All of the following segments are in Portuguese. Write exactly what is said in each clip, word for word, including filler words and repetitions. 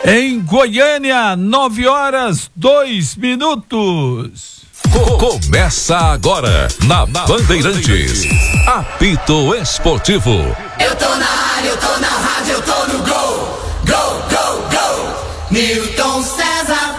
Em Goiânia, nove horas, dois minutos. Começa agora, na, na Bandeirantes, apito esportivo. Eu tô na área, eu tô na rádio, eu tô no gol. Gol, gol, gol. Newton César.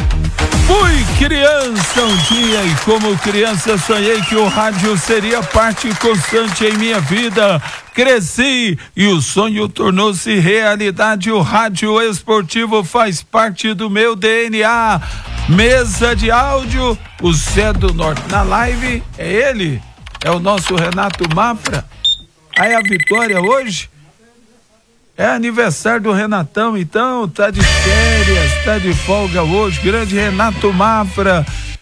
Fui criança um dia e como criança sonhei que o rádio seria parte constante em minha vida. Cresci e o sonho tornou-se realidade. O rádio esportivo faz parte do meu D N A. Mesa de áudio, o Zé do Norte. Na live é ele, é o nosso Renato Mafra. Aí a vitória hoje é aniversário do Renatão, então tá de férias, tá de folga hoje. Grande Renato Mafra,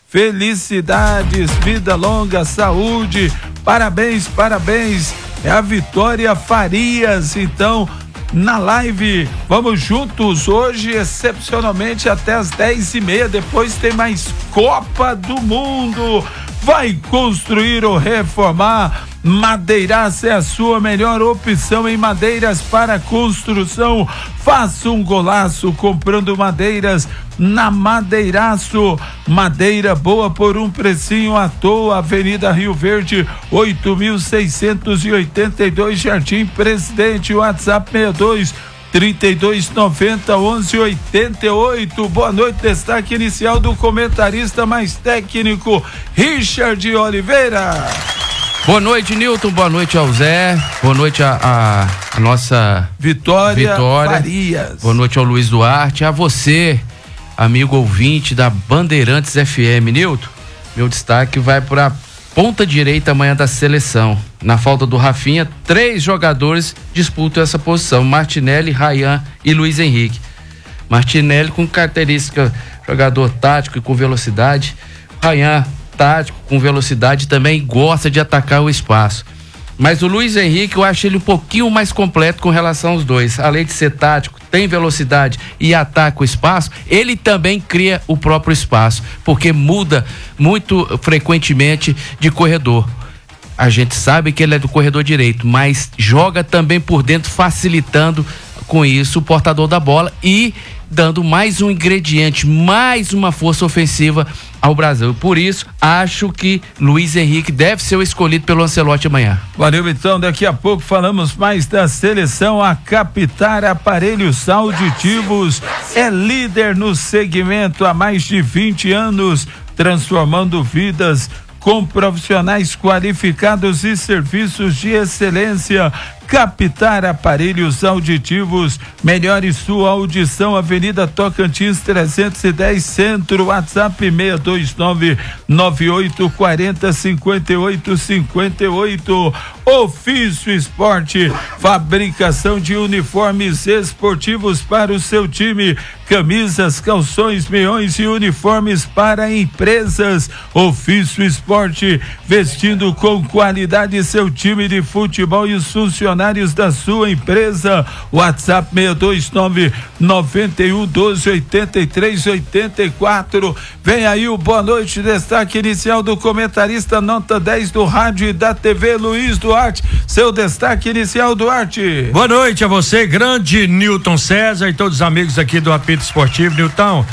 felicidades, vida longa, saúde, parabéns, parabéns. É a Vitória Farias, então, na live, vamos juntos hoje, excepcionalmente até as dez e meia, depois tem mais Copa do Mundo. Vai construir ou reformar? Madeiraço é a sua melhor opção em madeiras para construção. Faça um golaço comprando madeiras na Madeiraço. Madeira boa por um precinho à toa. Avenida Rio Verde, oito mil seiscentos e oitenta e dois, Jardim Presidente. WhatsApp sessenta e dois, trinta e dois, noventa, onze, oitenta e oito. Boa noite, destaque inicial do comentarista mais técnico, Richard Oliveira. Boa noite, Newton, boa noite ao Zé, boa noite a, a, a nossa Vitória, Vitória Farias. Boa noite ao Luiz Duarte, a você, amigo ouvinte da Bandeirantes F M. Newton, meu destaque vai para a ponta direita amanhã da seleção. Na falta do Rafinha, três jogadores disputam essa posição: Martinelli, Ryan e Luiz Henrique. Martinelli com característica jogador tático e com velocidade. Ryan tático, com velocidade, também gosta de atacar o espaço. Mas o Luiz Henrique, eu acho ele um pouquinho mais completo com relação aos dois. Além de ser tático, tem velocidade e ataca o espaço, ele também cria o próprio espaço, porque muda muito frequentemente de corredor. A gente sabe que ele é do corredor direito, mas joga também por dentro, facilitando com isso o portador da bola e dando mais um ingrediente, mais uma força ofensiva ao Brasil. Por isso, acho que Luiz Henrique deve ser o escolhido pelo Ancelotti amanhã. Valeu, então, daqui a pouco falamos mais da seleção. A Captar Aparelhos Auditivos é líder no segmento há mais de vinte anos, transformando vidas com profissionais qualificados e serviços de excelência. Captar Aparelhos Auditivos, melhore sua audição. Avenida Tocantins trezentos e dez Centro. WhatsApp seis dois nove, nove oito quatro zero, cinco oito cinco oito. Ofício Esporte, fabricação de uniformes esportivos para o seu time, camisas, calções, meiões e uniformes para empresas. Ofício Esporte, vestindo com qualidade seu time de futebol e os funcionários da sua empresa. WhatsApp seis dois nove, nove um, doze, oitenta e três, oitenta e quatro. Vem aí o boa noite, destaque inicial do comentarista nota dez do rádio e da T V, Luiz Duarte. Seu destaque inicial, Duarte. Boa noite a você, grande Newton César e todos os amigos aqui do Apito Esportivo. Newton,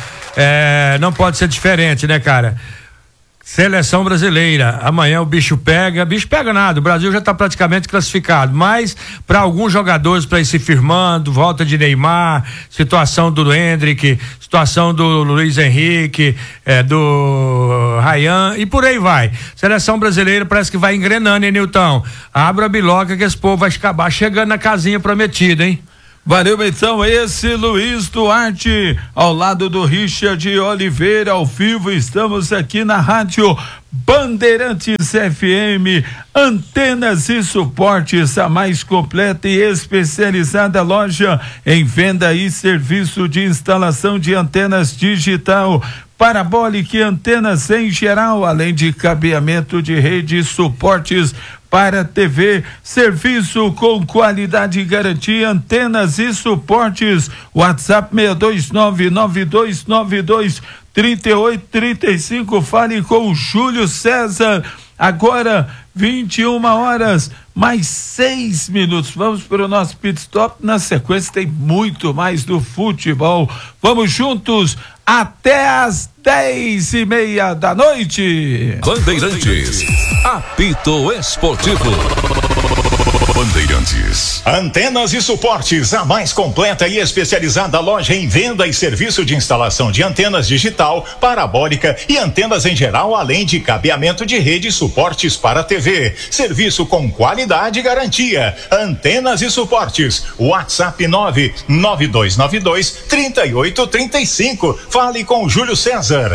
é, não pode ser diferente, né, cara? Seleção brasileira, amanhã o bicho pega, bicho pega nada, o Brasil já está praticamente classificado, mas para alguns jogadores para ir se firmando, volta de Neymar, situação do Hendrick, situação do Luiz Henrique, é, do Ryan e por aí vai. Seleção brasileira parece que vai engrenando, hein, Nilton? Abra a biloca que esse povo vai acabar chegando na casinha prometida, hein? Valeu, então, esse Luiz Duarte, ao lado do Richard Oliveira, ao vivo, estamos aqui na rádio Bandeirantes F M, antenas e suportes, a mais completa e especializada loja em venda e serviço de instalação de antenas digital, parabólica e antenas em geral, além de cabeamento de rede e suportes para T V, serviço com qualidade e garantia, antenas e suportes. WhatsApp seis dois nove, nove dois nove dois, três oito três cinco. Fale com o Júlio César. Agora vinte e uma horas, mais seis minutos. Vamos para o nosso pit stop. Na sequência tem muito mais do futebol. Vamos juntos até as dez e meia da noite. Bandeirantes, apito esportivo. Bandeirantes. Antenas e Suportes, a mais completa e especializada loja em venda e serviço de instalação de antenas digital, parabólica e antenas em geral, além de cabeamento de rede e suportes para T V. Serviço com qualidade e garantia. Antenas e Suportes. WhatsApp nove nove dois nove dois, três oito três cinco. Fale com Júlio César.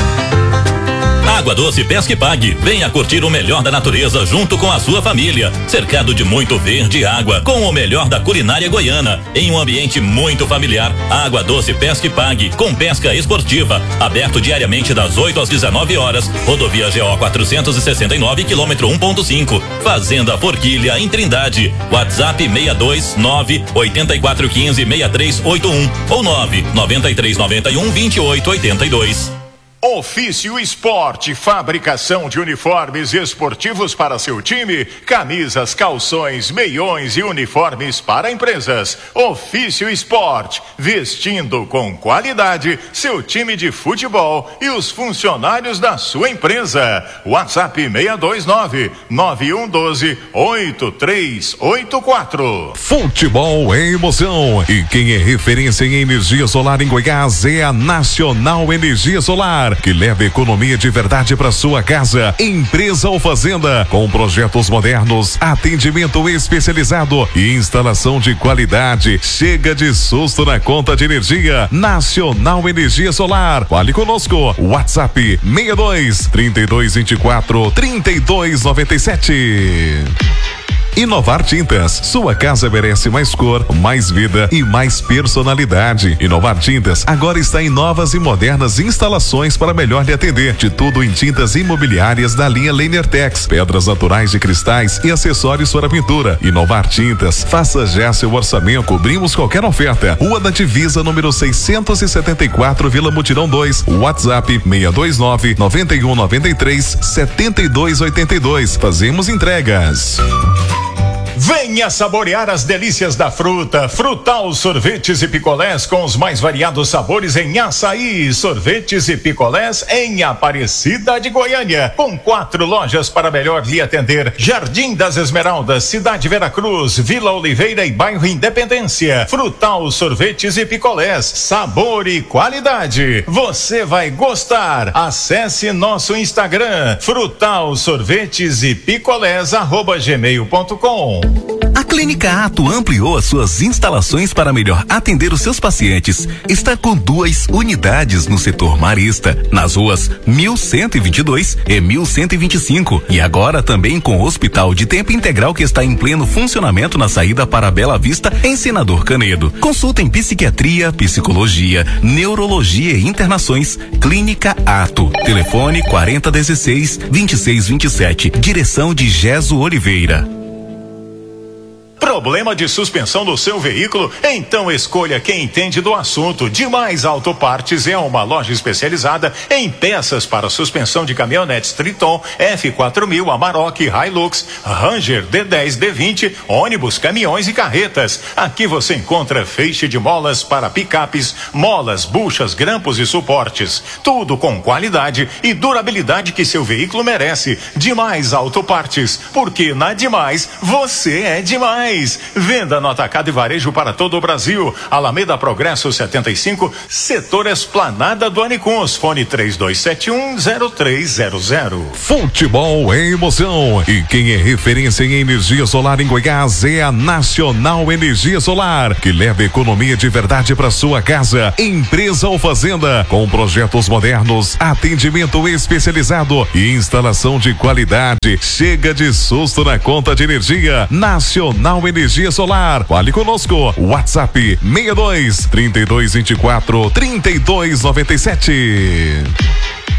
Água Doce Pesca e Pague. Venha curtir o melhor da natureza junto com a sua família. Cercado de muito verde e água, com o melhor da culinária goiana, em um ambiente muito familiar. Água Doce Pesca e Pague, com pesca esportiva. Aberto diariamente das oito às dezenove horas. Rodovia G O quatrocentos e sessenta e nove, quilômetro um ponto cinco. Fazenda Forquilha, em Trindade. WhatsApp seis dois nove, oito quatro um cinco, seis três oito um ou nove nove três nove um, dois oito oito dois. Ofício Esporte, fabricação de uniformes esportivos para seu time, camisas, calções, meiões e uniformes para empresas. Ofício Esporte, vestindo com qualidade seu time de futebol e os funcionários da sua empresa. WhatsApp seis dois nove, nove um um dois, oito três oito quatro. Futebol é emoção e quem é referência em energia solar em Goiás é a Nacional Energia Solar, que leva economia de verdade para sua casa, empresa ou fazenda, com projetos modernos, atendimento especializado e instalação de qualidade. Chega de susto na conta de energia. Nacional Energia Solar. Fale conosco. WhatsApp seis dois, trinta e dois vinte e quatro, trinta e dois noventa e sete. Inovar Tintas, sua casa merece mais cor, mais vida e mais personalidade. Inovar Tintas agora está em novas e modernas instalações para melhor lhe atender. De tudo em tintas imobiliárias da linha Lenertex, pedras naturais de cristais e acessórios para pintura. Inovar Tintas, faça já seu orçamento, cobrimos qualquer oferta. Rua da Divisa, número seiscentos e setenta e quatro, Vila Mutirão dois. WhatsApp seis dois nove, nove um nove três, sete dois oito dois. Fazemos entregas. Venha saborear as delícias da fruta. Frutal Sorvetes e Picolés, com os mais variados sabores em açaí. Sorvetes e picolés em Aparecida de Goiânia, com quatro lojas para melhor lhe atender: Jardim das Esmeraldas, Cidade Veracruz, Vila Oliveira e Bairro Independência. Frutal Sorvetes e Picolés, sabor e qualidade. Você vai gostar. Acesse nosso Instagram, Frutal Sorvetes e Picolés, arroba gmail ponto com. A Clínica Ato ampliou as suas instalações para melhor atender os seus pacientes. Está com duas unidades no setor marista, nas ruas mil cento e vinte e dois e mil cento e vinte e cinco. E agora também com o Hospital de Tempo Integral, que está em pleno funcionamento na saída para Bela Vista, em Senador Canedo. Consulta em psiquiatria, psicologia, neurologia e internações. Clínica Ato. Telefone quarenta dezesseis, vinte e seis vinte e sete. Direção de Geso Oliveira. Problema de suspensão do seu veículo? Então escolha quem entende do assunto. Demais Autopartes é uma loja especializada em peças para suspensão de caminhonetes Triton, F quatro mil, Amarok, Hilux, Ranger, D dez, D vinte, ônibus, caminhões e carretas. Aqui você encontra feixe de molas para picapes, molas, buchas, grampos e suportes. Tudo com qualidade e durabilidade que seu veículo merece. Demais Autopartes, porque na Demais você é demais. Venda no atacado e varejo para todo o Brasil. Alameda Progresso setenta e cinco, setor Esplanada do Anicuns. Fone três dois sete um, zero três zero zero. Futebol é emoção e quem é referência em energia solar em Goiás é a Nacional Energia Solar, que leva economia de verdade para sua casa, empresa ou fazenda, com projetos modernos, atendimento especializado e instalação de qualidade. Chega de susto na conta de energia. Nacional Energia Solar. Fale conosco. WhatsApp seis dois, trinta e dois vinte e quatro, trinta e dois noventa e sete.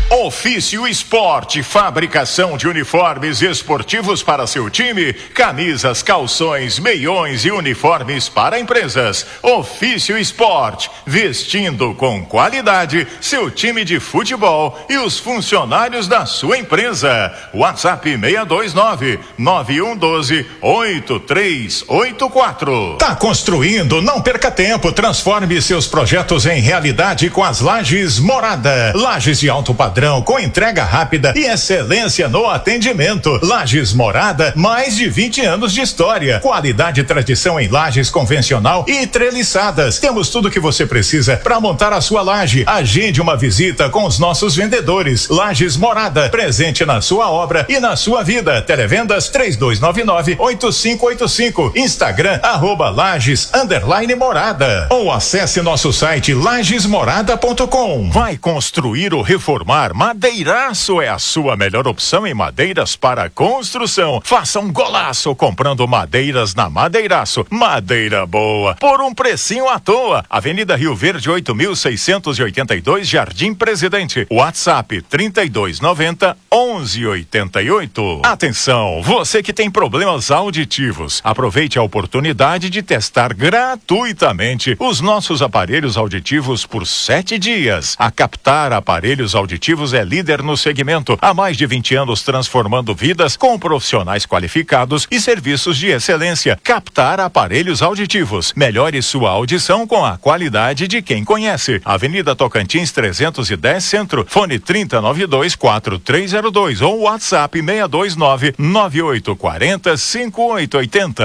Ofício Esporte, fabricação de uniformes esportivos para seu time, camisas, calções, meiões e uniformes para empresas. Ofício Esporte, vestindo com qualidade seu time de futebol e os funcionários da sua empresa. WhatsApp seis dois nove, nove um um dois, oito três oito quatro. Tá construindo? Não perca tempo, transforme seus projetos em realidade com as Lajes Morada. Lajes de alto padrão, com entrega rápida e excelência no atendimento. Lajes Morada, mais de vinte anos de história, qualidade e tradição em lajes convencional e treliçadas. Temos tudo que você precisa para montar a sua laje. Agende uma visita com os nossos vendedores. Lajes Morada, presente na sua obra e na sua vida. Televendas três dois nove nove, oito cinco oito cinco. Instagram arroba Lajes underline Morada. Ou acesse nosso site lajes morada ponto com. Vai construir ou reformar? Madeiraço é a sua melhor opção em madeiras para construção. Faça um golaço comprando madeiras na Madeiraço. Madeira boa, por um precinho à toa. Avenida Rio Verde, oito mil seiscentos e oitenta e dois, Jardim Presidente. WhatsApp trinta e dois noventa, onze oitenta e oito. Atenção, você que tem problemas auditivos, aproveite a oportunidade de testar gratuitamente os nossos aparelhos auditivos por sete dias. A Captar Aparelhos Auditivos é líder no segmento, há mais de vinte anos transformando vidas com profissionais qualificados e serviços de excelência. Captar Aparelhos Auditivos. Melhore sua audição com a qualidade de quem conhece. Avenida Tocantins trezentos e dez Centro, fone trinta nove dois, quatro três zero dois ou WhatsApp seis dois nove, nove oito quatro zero, cinco oito oito zero.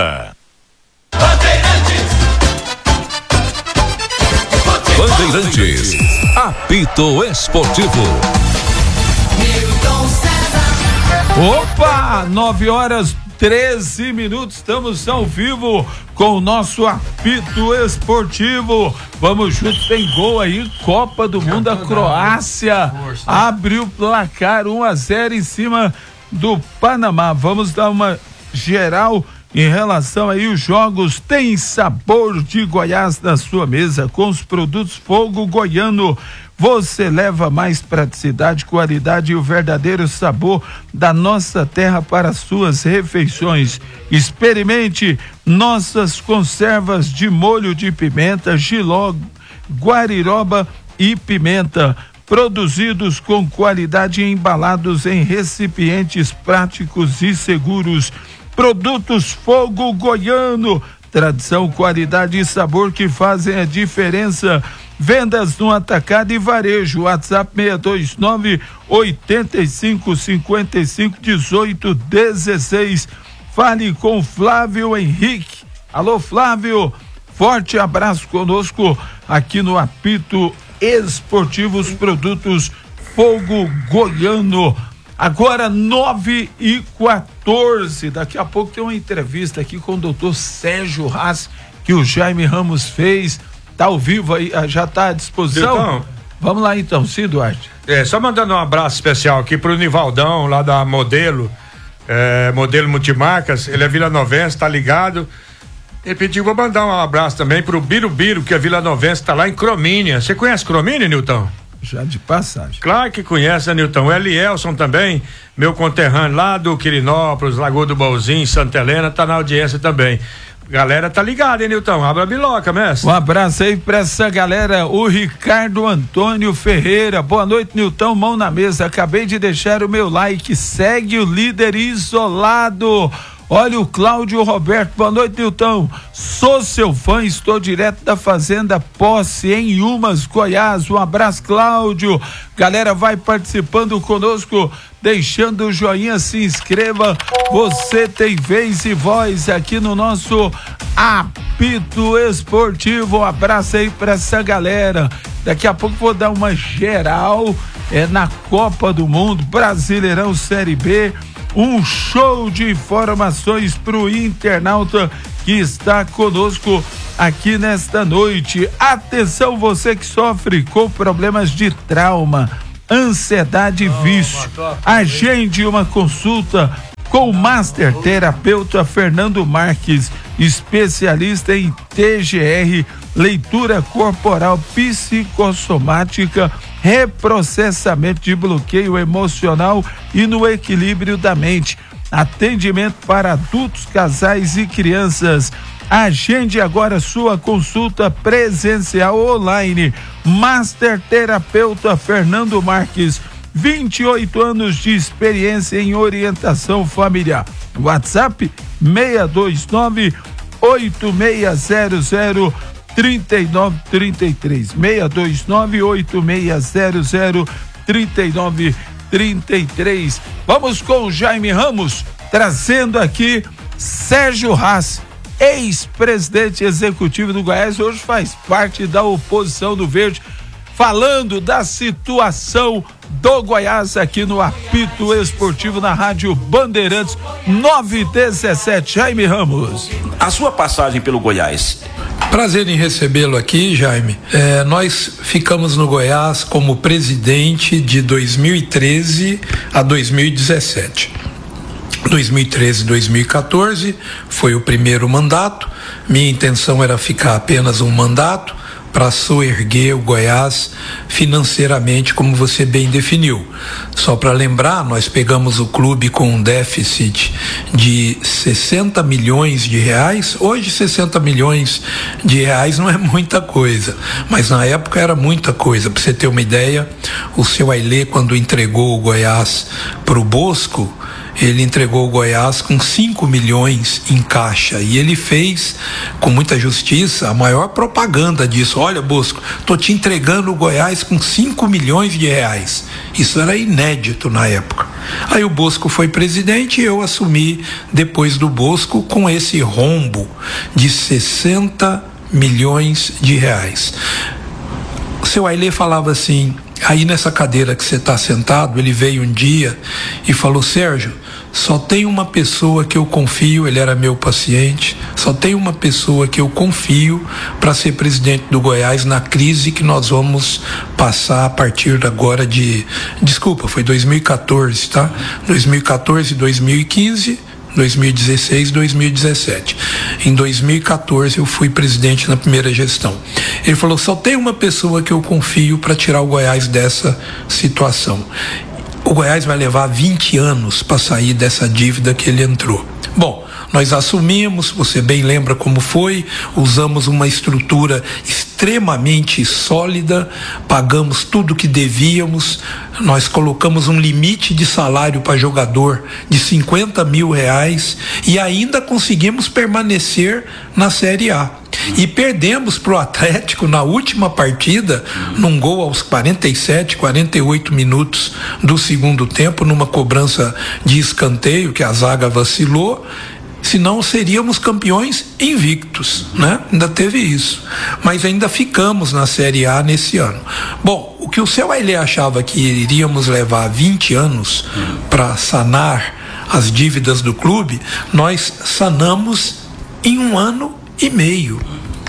Bandeirantes, apito esportivo. Opa, nove horas treze minutos, estamos ao vivo com o nosso apito esportivo. Vamos juntos, tem gol aí, Copa do Mundo, a Croácia abriu o placar um a zero em cima do Panamá. Vamos dar uma geral em relação aí os jogos. Tem sabor de Goiás na sua mesa com os produtos Fogo Goiano. Você leva mais praticidade, qualidade e o verdadeiro sabor da nossa terra para suas refeições. Experimente nossas conservas de molho de pimenta, jiló, guariroba e pimenta, produzidos com qualidade e embalados em recipientes práticos e seguros. Produtos Fogo Goiano, tradição, qualidade e sabor que fazem a diferença. Vendas no atacado e varejo. WhatsApp seis dois nove, oito cinco, cinco cinco, um oito um seis. Fale com Flávio Henrique. Alô, Flávio, forte abraço conosco aqui no Apito Esportivo, os produtos Fogo Goiano. Agora nove e quatorze. Daqui a pouco tem uma entrevista aqui com o doutor Sérgio Haas, que o Jaime Ramos fez. Tá ao vivo aí, já tá à disposição? Então, vamos lá então, sim, Duarte. É, só mandando um abraço especial aqui pro Nivaldão, lá da Modelo, é, Modelo Multimarcas, ele é vilanovense, tá ligado? Ele pediu, vou mandar um abraço também pro Birubiru, que é vilanovense, tá lá em Cromínia. Você conhece Cromínia, Nilton? Já de passagem. Claro que conhece, Nilton. O Elielson também, meu conterrâneo lá do Quirinópolis, Lagoa do Bolzinho, Santa Helena, tá na audiência também. Galera, tá ligado, hein, Nilton? Abra a biloca, mestre. Um abraço aí pra essa galera. O Ricardo Antônio Ferreira. Boa noite, Nilton. Mão na mesa. Acabei de deixar o meu like. Segue o líder isolado. Olha o Cláudio Roberto. Boa noite, Nilton. Sou seu fã, estou direto da Fazenda Posse, em Umas, Goiás. Um abraço, Cláudio. Galera, vai participando conosco, deixando o joinha, se inscreva. Você tem vez e voz aqui no nosso Apito Esportivo. Um abraço aí pra essa galera. Daqui a pouco vou dar uma geral é, na Copa do Mundo, Brasileirão Série B. Um show de informações pro internauta que está conosco aqui nesta noite. Atenção, você que sofre com problemas de trauma, ansiedade e vício. Agende uma consulta com o Master Terapeuta Fernando Marques, especialista em T G R, leitura corporal psicossomática reprocessamento de bloqueio emocional e no equilíbrio da mente. Atendimento para adultos, casais e crianças. Agende agora sua consulta presencial online. Master Terapeuta Fernando Marques, vinte e oito anos de experiência em orientação familiar. WhatsApp seis dois nove, oito seis zero zero, três nove três três. seis dois nove, oito seis zero zero, três nove três três. Vamos com o Jaime Ramos, trazendo aqui Sérgio Haas, ex-presidente executivo do Goiás, hoje faz parte da oposição do Verde, falando da situação do Goiás aqui no Apito Esportivo na Rádio Bandeirantes nove dezessete. Jaime Ramos. A sua passagem pelo Goiás. Prazer em recebê-lo aqui, Jaime. É, nós ficamos no Goiás como presidente de dois mil e treze a dois mil e dezessete. dois mil e treze, dois mil e quatorze foi o primeiro mandato. Minha intenção era ficar apenas um mandato para soerguer o Goiás financeiramente, como você bem definiu. Só para lembrar, nós pegamos o clube com um déficit de sessenta milhões de reais. Hoje sessenta milhões de reais não é muita coisa, mas na época era muita coisa. Para você ter uma ideia, o seu Ailê, quando entregou o Goiás para o Bosco, ele entregou o Goiás com cinco milhões em caixa, e ele fez com muita justiça a maior propaganda disso. Olha, Bosco, tô te entregando o Goiás com cinco milhões de reais. Isso era inédito na época. Aí o Bosco foi presidente e eu assumi depois do Bosco com esse rombo de sessenta milhões de reais. O seu Ailê falava assim, aí nessa cadeira que você está sentado, ele veio um dia e falou: Sérgio, só tem uma pessoa que eu confio, ele era meu paciente, só tem uma pessoa que eu confio para ser presidente do Goiás na crise que nós vamos passar a partir agora de, desculpa, foi dois mil e quatorze, tá? dois mil e quatorze, dois mil e quinze, dois mil e dezesseis, dois mil e dezessete. Em dois mil e quatorze eu fui presidente na primeira gestão. Ele falou: só tem uma pessoa que eu confio para tirar o Goiás dessa situação. O Goiás vai levar vinte anos para sair dessa dívida que ele entrou. Bom, nós assumimos, você bem lembra como foi, usamos uma estrutura extremamente sólida, pagamos tudo que devíamos, nós colocamos um limite de salário para jogador de cinquenta mil reais e ainda conseguimos permanecer na Série A. E perdemos para o Atlético na última partida, num gol aos quarenta e sete, quarenta e oito minutos do segundo tempo, numa cobrança de escanteio que a zaga vacilou. Senão seríamos campeões invictos, né? Ainda teve isso. Mas ainda ficamos na Série A nesse ano. Bom, o que o seu Ailê achava que iríamos levar vinte anos para sanar as dívidas do clube, nós sanamos em um ano e meio.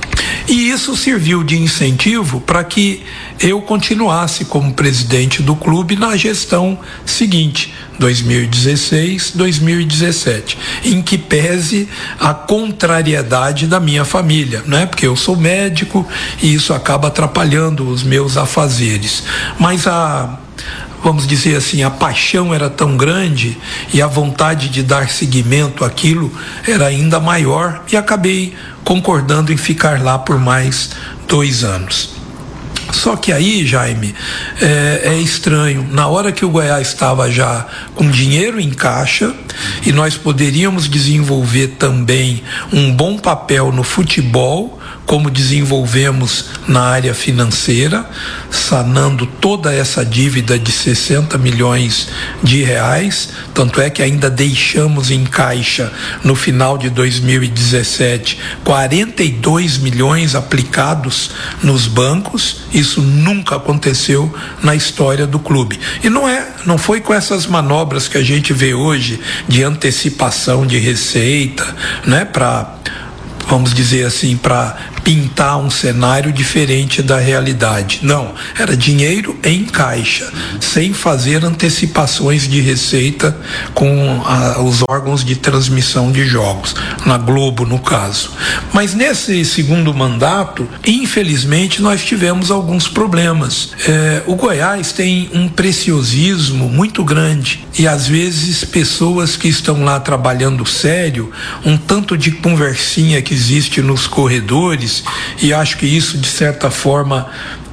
E isso serviu de incentivo para que eu continuasse como presidente do clube na gestão seguinte, dois mil e dezesseis, dois mil e dezessete, em que pese a contrariedade da minha família, né? Porque eu sou médico e isso acaba atrapalhando os meus afazeres. Mas a vamos dizer assim, a paixão era tão grande e a vontade de dar seguimento àquilo era ainda maior, e acabei concordando em ficar lá por mais dois anos. Só que aí, Jaime, é, é estranho. Na hora que o Goiás estava já com dinheiro em caixa e nós poderíamos desenvolver também um bom papel no futebol, como desenvolvemos na área financeira, sanando toda essa dívida de sessenta milhões de reais, tanto é que ainda deixamos em caixa no final de dois mil e dezessete quarenta e dois milhões aplicados nos bancos. Isso nunca aconteceu na história do clube. E não é, não foi com essas manobras que a gente vê hoje de antecipação de receita, né, para, vamos dizer assim, para pintar um cenário diferente da realidade. Não, era dinheiro em caixa, sem fazer antecipações de receita com a, os órgãos de transmissão de jogos, na Globo no caso. Mas nesse segundo mandato, infelizmente, nós tivemos alguns problemas. É, o Goiás tem um preciosismo muito grande e às vezes pessoas que estão lá trabalhando sério, um tanto de conversinha que existe nos corredores, e acho que isso de certa forma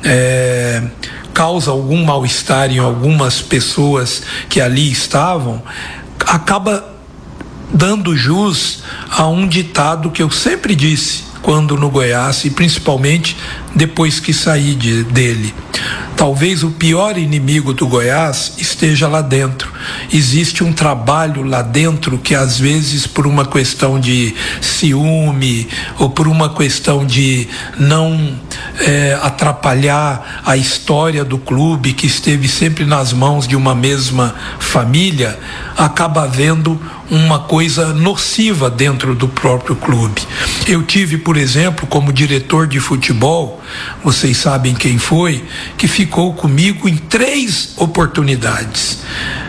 é, causa algum mal-estar em algumas pessoas que ali estavam, acaba dando jus a um ditado que eu sempre disse quando no Goiás, e principalmente depois que saí de, dele. Talvez o pior inimigo do Goiás esteja lá dentro. Existe um trabalho lá dentro que às vezes por uma questão de ciúme ou por uma questão de não é, atrapalhar a história do clube, que esteve sempre nas mãos de uma mesma família, acaba havendo uma coisa nociva dentro do próprio clube. Eu tive, por exemplo, como diretor de futebol, vocês sabem quem foi, que ficou comigo em três oportunidades.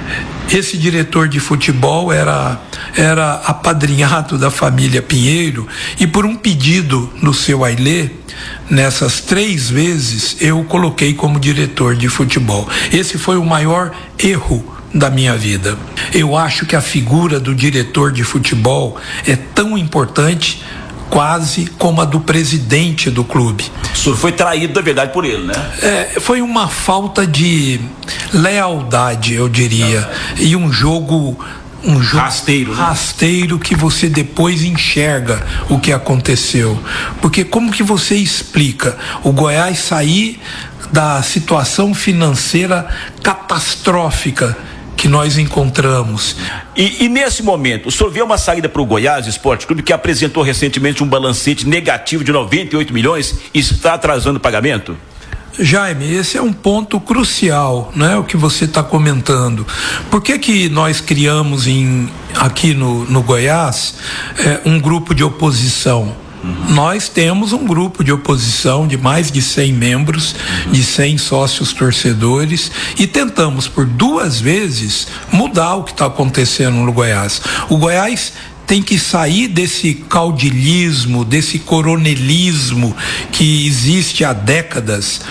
Esse diretor de futebol era, era apadrinhado da família Pinheiro, e por um pedido do seu Ailê, nessas três vezes eu o coloquei como diretor de futebol. Esse foi o maior erro da minha vida. Eu acho que a figura do diretor de futebol é tão importante quase como a do presidente do clube. O senhor foi traído, na verdade, por ele, né? É, foi uma falta de lealdade, eu diria, e um jogo um jogo rasteiro, né? rasteiro que você depois enxerga o que aconteceu. Porque como que você explica o Goiás sair da situação financeira catastrófica que nós encontramos? E, e nesse momento, o senhor vê uma saída para o Goiás Esporte Clube, que apresentou recentemente um balancete negativo de noventa e oito milhões e está atrasando o pagamento? Jaime, esse é um ponto crucial, né, o que você está comentando. Por que que nós criamos em, aqui no, no Goiás é, um grupo de oposição? Uhum. Nós temos um grupo de oposição de mais de cem membros, uhum. de cem sócios torcedores, e tentamos por duas vezes mudar o que está acontecendo no Goiás. O Goiás tem que sair desse caudilismo, desse coronelismo que existe há décadas.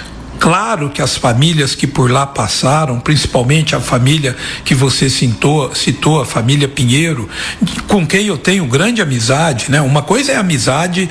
Claro que as famílias que por lá passaram, principalmente a família que você citou, citou, a família Pinheiro, com quem eu tenho grande amizade, né? Uma coisa é amizade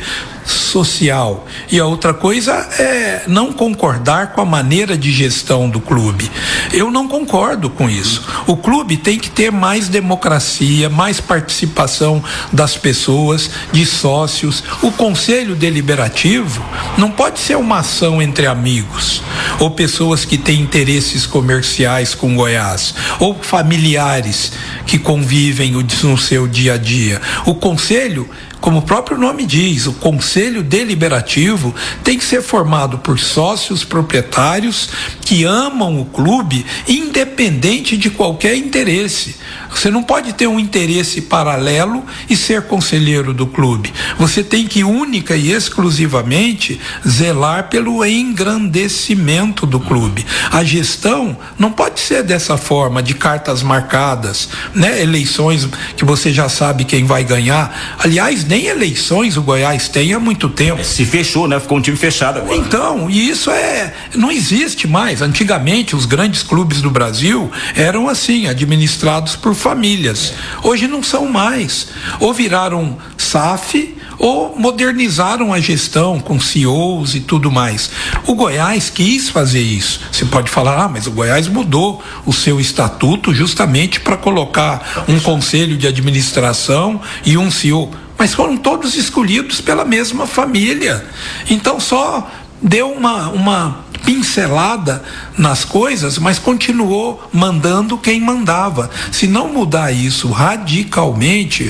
social e a outra coisa é não concordar com a maneira de gestão do clube. Eu não concordo com isso. O clube tem que ter mais democracia, mais participação das pessoas, de sócios. O conselho deliberativo não pode ser uma ação entre amigos ou pessoas que têm interesses comerciais com Goiás ou familiares que convivem no seu dia a dia. O conselho, como o próprio nome diz, o Conselho Deliberativo tem que ser formado por sócios proprietários que amam o clube, independente de qualquer interesse. Você não pode ter um interesse paralelo e ser conselheiro do clube. Você tem que única e exclusivamente zelar pelo engrandecimento do clube. A gestão não pode ser dessa forma, de cartas marcadas, né? Eleições que você já sabe quem vai ganhar. Aliás, nem eleições o Goiás tem há muito tempo. Se fechou, né? Ficou um time fechado agora. Então, e isso é, não existe mais. Antigamente, os grandes clubes do Brasil eram assim, administrados por famílias. Hoje não são mais. Ou viraram S A F, ou modernizaram a gestão com C E Os e tudo mais. O Goiás quis fazer isso. Você pode falar, ah, mas o Goiás mudou o seu estatuto justamente para colocar um conselho de administração e um C E O. Mas foram todos escolhidos pela mesma família. Então só deu uma, uma pincelada nas coisas, mas continuou mandando quem mandava. Se não mudar isso radicalmente,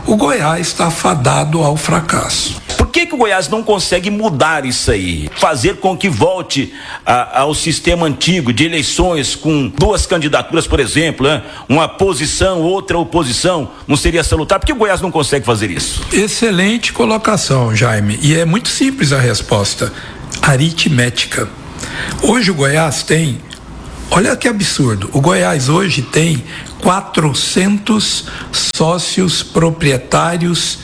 o Goiás está fadado ao fracasso. Por que que o Goiás não consegue mudar isso aí? Fazer com que volte a, ao sistema antigo de eleições com duas candidaturas, por exemplo, né? Uma posição, outra oposição, não seria salutar? Por que o Goiás não consegue fazer isso? Excelente colocação, Jaime. E é muito simples a resposta. Aritmética. Hoje o Goiás tem, olha que absurdo, o Goiás hoje tem quatrocentos sócios proprietários,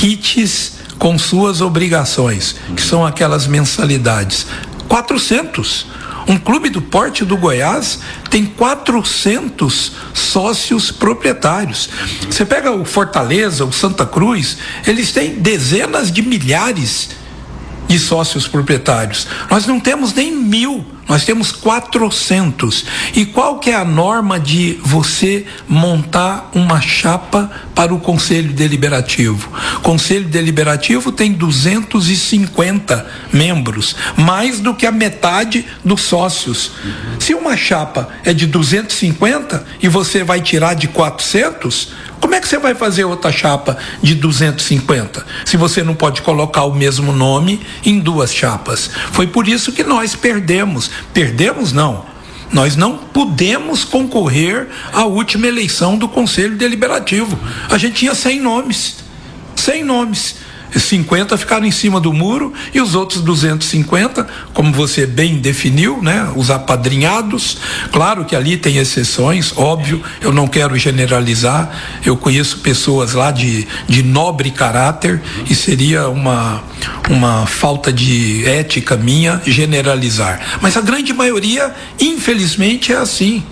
kits com suas obrigações, que são aquelas mensalidades. quatrocentos. Um clube do porte do Goiás tem quatrocentos sócios proprietários. Você pega o Fortaleza, o Santa Cruz, eles têm dezenas de milhares de sócios proprietários. Nós não temos nem mil, nós temos quatrocentos. E qual que é a norma de você montar uma chapa para o Conselho Deliberativo? Conselho Deliberativo tem duzentos e cinquenta membros, mais do que a metade dos sócios. Se uma chapa é de duzentos e cinquenta e você vai tirar de quatrocentos, como é que você vai fazer outra chapa de duzentos e cinquenta, se você não pode colocar o mesmo nome em duas chapas? Foi por isso que nós perdemos. Perdemos não. Nós não pudemos concorrer à última eleição do Conselho Deliberativo. A gente tinha cem nomes. cem nomes. cinquenta ficaram em cima do muro e os outros duzentos e cinquenta, como você bem definiu, né, os apadrinhados. Claro que ali tem exceções, óbvio, eu não quero generalizar. Eu conheço pessoas lá de, de nobre caráter e seria uma, uma falta de ética minha generalizar. Mas a grande maioria, infelizmente, é assim.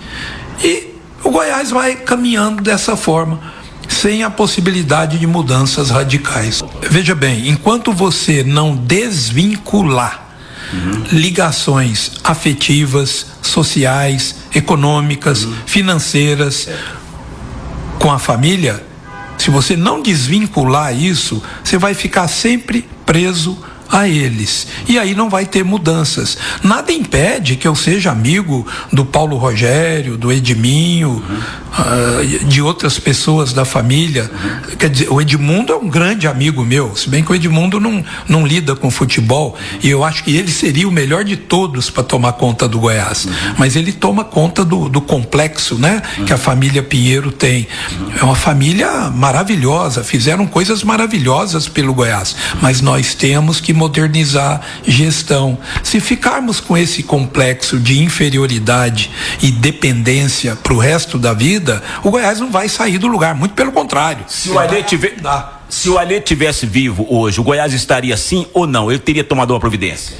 E o Goiás vai caminhando dessa forma, sem a possibilidade de mudanças radicais. Veja bem, enquanto você não desvincular uhum. ligações afetivas, sociais, econômicas, uhum. financeiras é. com a família, se você não desvincular isso, você vai ficar sempre preso a eles, e aí não vai ter mudanças. Nada impede que eu seja amigo do Paulo Rogério, do Edminho, uhum. uh, de outras pessoas da família. Uhum. Quer dizer, o Edmundo é um grande amigo meu, se bem que o Edmundo não, não lida com futebol, e eu acho que ele seria o melhor de todos para tomar conta do Goiás, uhum. mas ele toma conta do, do complexo, né, uhum. que a família Pinheiro tem. Uhum. É uma família maravilhosa, fizeram coisas maravilhosas pelo Goiás, mas nós temos que modernizar gestão. Se ficarmos com esse complexo de inferioridade e dependência para o resto da vida, o Goiás não vai sair do lugar, muito pelo contrário. Se o Alê tiver, se o Alê tivesse vivo hoje, o Goiás estaria assim ou não? Ele teria tomado uma providência?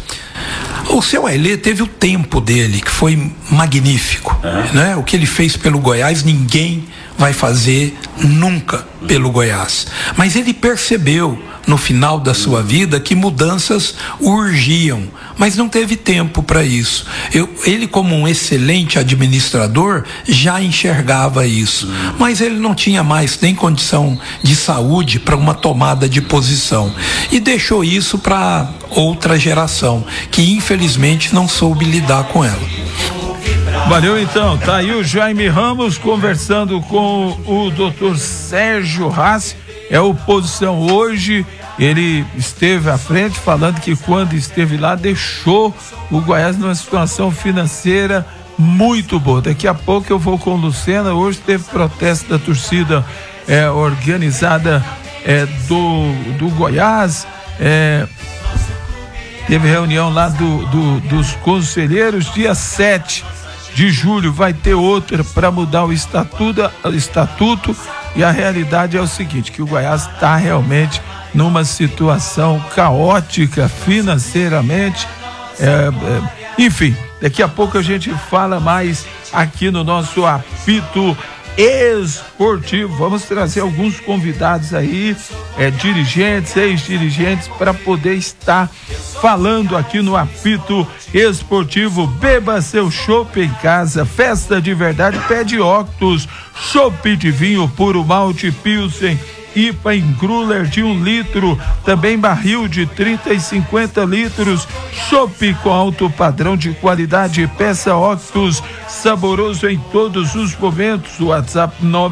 O seu Ailê teve o tempo dele, que foi magnífico, uhum. né? O que ele fez pelo Goiás, ninguém vai fazer nunca pelo Goiás. Mas ele percebeu no final da sua vida que mudanças urgiam, mas não teve tempo para isso. Eu, ele, como um excelente administrador, já enxergava isso, mas ele não tinha mais nem condição de saúde para uma tomada de posição e deixou isso para outra geração que infelizmente não soube lidar com ela. Valeu, então, tá aí o Jaime Ramos conversando com o doutor Sérgio Rassi, é oposição hoje. Ele esteve à frente falando que quando esteve lá deixou o Goiás numa situação financeira muito boa. Daqui a pouco eu vou com Lucena. Hoje teve protesto da torcida é, organizada é, do, do Goiás, é, teve reunião lá do, do, dos conselheiros. Dia sete de julho vai ter outra para mudar o estatuto, estatuto e a realidade é o seguinte, que o Goiás está realmente numa situação caótica financeiramente, é, é, enfim, daqui a pouco a gente fala mais aqui no nosso apito esportivo. Vamos trazer alguns convidados aí, é, dirigentes, ex-dirigentes, para poder estar falando aqui no apito esportivo. Beba seu chopp em casa, festa de verdade, pede Octus, chopp de vinho puro malte Pilsen, I P A em Gruller de um litro, também barril de trinta e cinquenta litros, chopp com alto padrão de qualidade, peça Octus, saboroso em todos os momentos. WhatsApp nove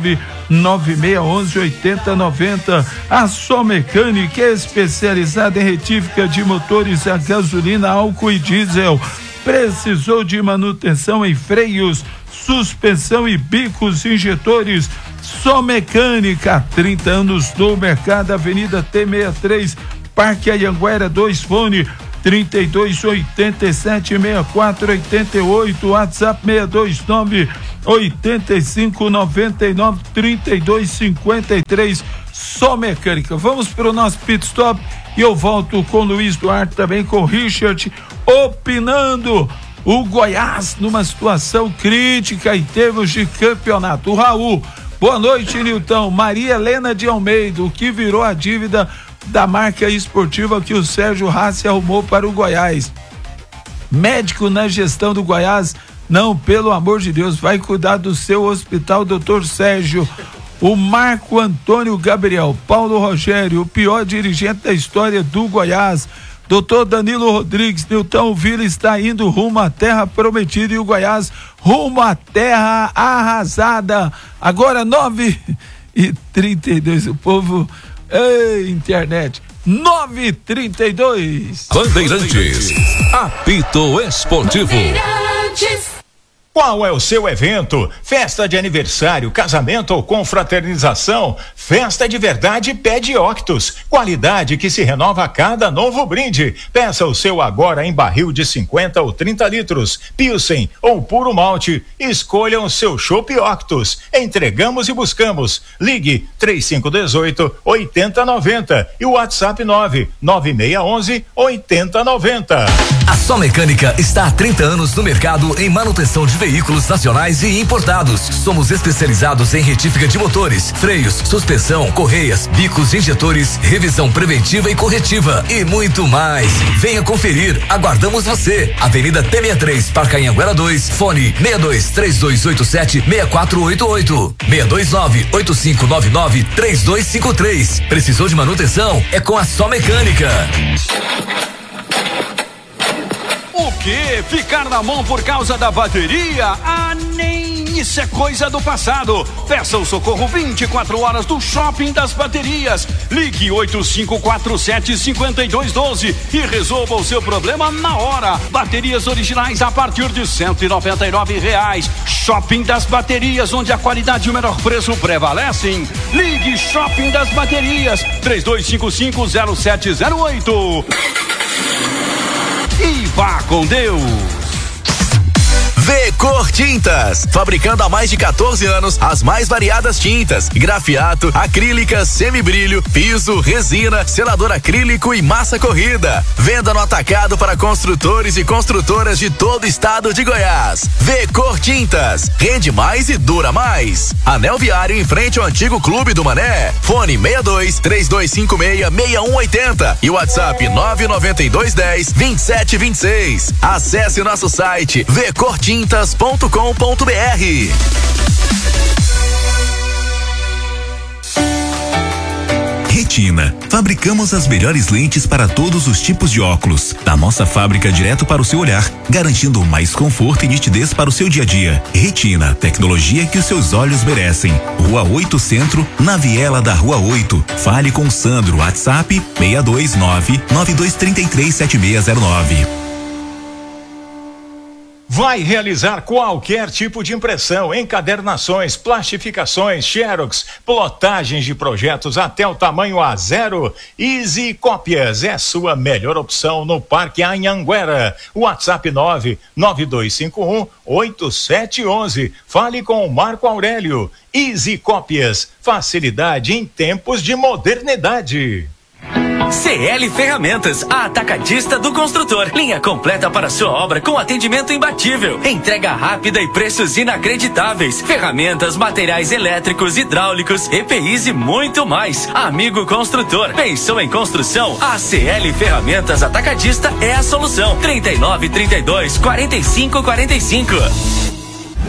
nove seis um um oito zero nove zero. A Som Mecânica é especializada em retífica de motores a gasolina, álcool e diesel. Precisou de manutenção em freios, suspensão e bicos injetores? Som Mecânica, há trinta anos no mercado. Avenida T sessenta e três, Parque Anhanguera dois, fone trinta e dois, oitenta e sete, sessenta e quatro, oitenta e oito, WhatsApp seis dois nove, oitenta e cinco, noventa e nove, trinta e dois, cinquenta e três. Som Mecânica. Vamos para o nosso pit stop e eu volto com Luiz Duarte, também com Richard, opinando o Goiás numa situação crítica em termos de campeonato. O Raul, boa noite, Nilton. Maria Helena de Almeida, o que virou a dívida da marca esportiva que o Sérgio Rassi arrumou para o Goiás? Médico na gestão do Goiás? Não, pelo amor de Deus, vai cuidar do seu hospital, doutor Sérgio. O Marco Antônio Gabriel, Paulo Rogério, o pior dirigente da história do Goiás. Doutor Danilo Rodrigues, Nilton, o Vila está indo rumo à terra prometida e o Goiás rumo à terra arrasada. Agora nove e trinta e dois, o povo... Ei, internet, nove e trinta e dois. Bandeirantes, apito esportivo. Qual é o seu evento? Festa de aniversário, casamento ou confraternização? Festa de Verdade pede Octus. Qualidade que se renova a cada novo brinde. Peça o seu agora em barril de cinquenta ou trinta litros, Pilsen ou puro malte. Escolha o seu chopp Octus. Entregamos e buscamos. Ligue trinta e cinco dezoito, oitenta noventa e o WhatsApp nove nove seis um um, oitenta noventa. A Som Mecânica está há trinta anos no mercado em manutenção de veículos nacionais e importados. Somos especializados em retífica de motores, freios, suspensão, correias, bicos, injetores, revisão preventiva e corretiva e muito mais. Venha conferir, aguardamos você. Avenida T sessenta e três, Parque Anhanguera dois, fone seis dois três dois oito sete, seis quatro oito oito, seis dois nove, oito cinco nove nove, três dois cinco três. Precisou de manutenção? É com a Som Mecânica. O quê? Ficar na mão por causa da bateria? Ah, nem isso é coisa do passado. Peça o socorro vinte e quatro horas do Shopping das Baterias. Ligue oito cinco quatro sete, cinco dois um dois e resolva o seu problema na hora. Baterias originais a partir de cento e noventa e nove reais. Shopping das Baterias, onde a qualidade e o menor preço prevalecem. Ligue Shopping das Baterias, três dois cinco cinco, zero sete zero oito. E vá com Deus. V-Cor Tintas, fabricando há mais de quatorze anos as mais variadas tintas, grafiato, acrílicas, semibrilho, piso, resina, selador acrílico e massa corrida. Venda no atacado para construtores e construtoras de todo o estado de Goiás. V-Cor Tintas, rende mais e dura mais. Anel Viário em frente ao antigo Clube do Mané. Fone seis dois três dois cinco seis, seis um oito zero e WhatsApp nove nove dois um zero, vinte e sete vinte e seis. Acesse nosso site v cor tintas ponto com ponto b r. Retina. Fabricamos as melhores lentes para todos os tipos de óculos. Da nossa fábrica direto para o seu olhar, garantindo mais conforto e nitidez para o seu dia a dia. Retina, tecnologia que os seus olhos merecem. Rua oito Centro, na viela da Rua oito. Fale com Sandro, WhatsApp seis dois nove, nove dois três três, sete seis zero nove. Vai realizar qualquer tipo de impressão, encadernações, plastificações, xerox, plotagens de projetos até o tamanho A zero. Easy Cópias é sua melhor opção no Parque Anhanguera. WhatsApp nove nove dois cinco um, oito sete um um. Fale com o Marco Aurélio. Easy Cópias, facilidade em tempos de modernidade. C L Ferramentas, a atacadista do construtor. Linha completa para sua obra com atendimento imbatível. Entrega rápida e preços inacreditáveis. Ferramentas, materiais elétricos, hidráulicos, E P Is e muito mais. Amigo construtor, pensou em construção? A C L Ferramentas Atacadista é a solução. trinta e nove, trinta e dois, quarenta e cinco, quarenta e cinco. Vem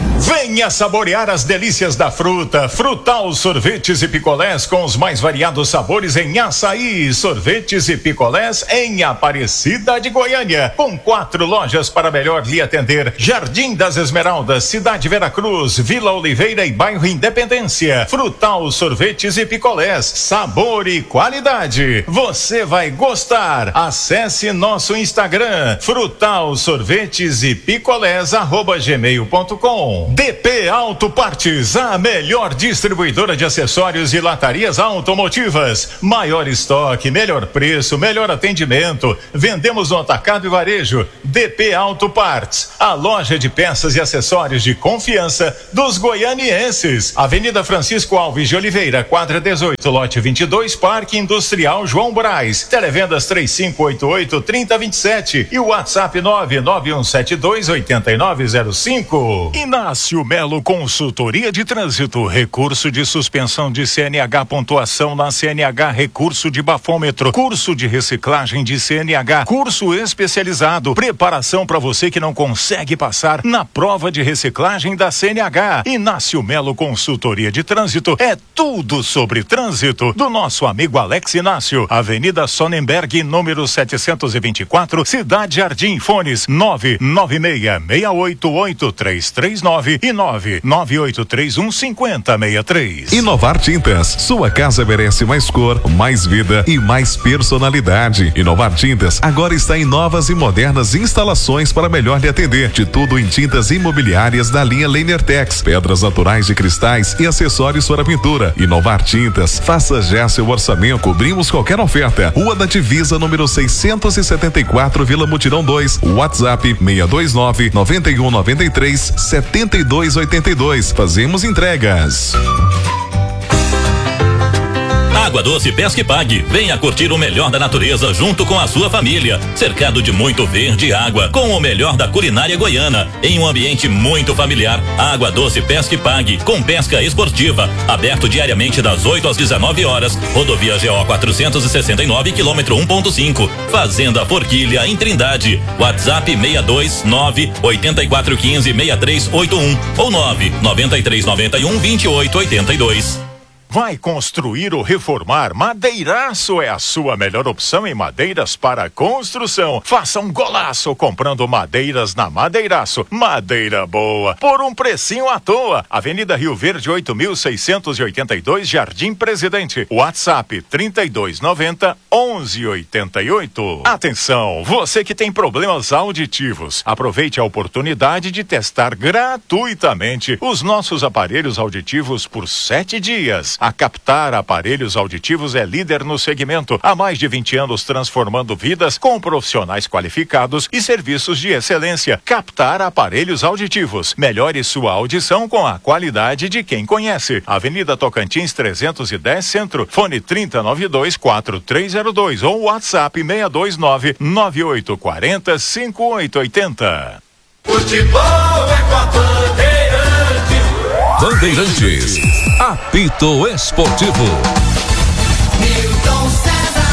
Venha saborear as delícias da fruta. Frutal Sorvetes e Picolés com os mais variados sabores em açaí. Sorvetes e picolés em Aparecida de Goiânia. Com quatro lojas para melhor lhe atender. Jardim das Esmeraldas, Cidade Veracruz, Vila Oliveira e Bairro Independência. Frutal Sorvetes e Picolés. Sabor e qualidade. Você vai gostar. Acesse nosso Instagram. Frutal Sorvetes e Picolés arroba gmail ponto com. D P Auto Partes, a melhor distribuidora de acessórios e latarias automotivas. Maior estoque, melhor preço, melhor atendimento. Vendemos no atacado e varejo. D P Auto Partes, a loja de peças e acessórios de confiança dos goianienses. Avenida Francisco Alves de Oliveira, quadra dezoito, lote vinte e dois, Parque Industrial João Braz. Televendas três cinco oito oito, três zero dois sete e o WhatsApp nove nove um sete dois oito nove zero cinco. Inácio Melo Consultoria de Trânsito, recurso de suspensão de C N H, pontuação na C N H, recurso de bafômetro, curso de reciclagem de C N H, curso especializado, preparação para você que não consegue passar na prova de reciclagem da C N H. Inácio Melo Consultoria de Trânsito é tudo sobre trânsito do nosso amigo Alex Inácio. Avenida Sonnenberg, número setecentos e vinte e quatro, Cidade Jardim. Fones nove nove seis seis oito oito três três nove e nove nove oito três um cinco zero seis três. Inovar Tintas, sua casa merece mais cor, mais vida e mais personalidade. Inovar Tintas agora está em novas e modernas instalações para melhor lhe atender. De tudo em tintas imobiliárias da linha Lenertex, pedras naturais de cristais e acessórios para pintura. Inovar Tintas, faça já seu orçamento, cobrimos qualquer oferta. Rua da Divisa, número seiscentos e setenta e quatro, Vila Mutirão dois. WhatsApp seis dois nove, nove um nove três, sete dois oito dois. Fazemos entregas. Água Doce Pesca e Pague. Venha curtir o melhor da natureza junto com a sua família. Cercado de muito verde e água, com o melhor da culinária goiana, em um ambiente muito familiar. Água Doce Pesca e Pague, com pesca esportiva. Aberto diariamente das oito às dezenove horas. Rodovia G O quatrocentos e sessenta e nove, quilômetro um ponto cinco. Fazenda Forquilha, em Trindade. WhatsApp seis dois nove, oito quatro um cinco, seis três oito um ou nove nove três nove um, dois oito oito dois. Vai construir ou reformar? Madeiraço é a sua melhor opção em madeiras para construção. Faça um golaço comprando madeiras na Madeiraço. Madeira boa, por um precinho à toa. Avenida Rio Verde, oito mil seiscentos e oitenta e dois, Jardim Presidente. WhatsApp trinta e dois noventa, onze oitenta e oito. Atenção, você que tem problemas auditivos, aproveite a oportunidade de testar gratuitamente os nossos aparelhos auditivos por sete dias. A Captar Aparelhos Auditivos é líder no segmento, há mais de vinte anos transformando vidas com profissionais qualificados e serviços de excelência. Captar Aparelhos Auditivos, melhore sua audição com a qualidade de quem conhece. Avenida Tocantins trezentos e dez Centro, fone trinta nove dois, quatro três zero dois ou WhatsApp seis dois nove, nove oito quatro zero, cinco oito oito zero. Futebol é com a Bandeirantes. Bandeirantes, apito esportivo. Newton